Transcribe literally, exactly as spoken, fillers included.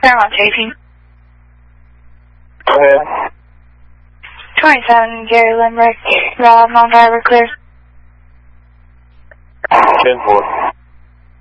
Paramount chasing. Go ahead. twenty-seven, Gary Limerick, Rob, non-driver clear. ten four.